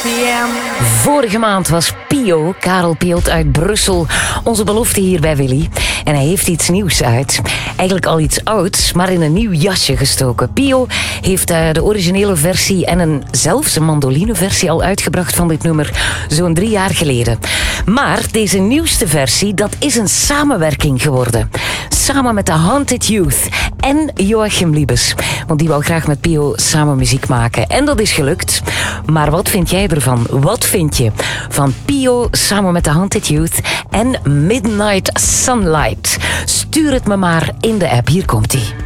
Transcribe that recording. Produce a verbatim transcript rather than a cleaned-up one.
p m. Vorige maand was Pio, Karel Piot uit Brussel, onze belofte hier bij Willy. En hij heeft iets nieuws uit. Eigenlijk al iets ouds, maar in een nieuw jasje gestoken. Pio heeft uh, de originele versie en een, zelfs een mandolineversie al uitgebracht van dit nummer zo'n drie jaar geleden. Maar deze nieuwste versie, dat is een samenwerking geworden. Samen met de Haunted Youth en Joachim Liebes. Want die wou graag met Pio samen muziek maken. En dat is gelukt. Maar wat vind jij ervan? Wat vind je van Pio samen met de Haunted Youth en Midnight Sunlight? Stuur het me maar in de app. Hier komt-ie.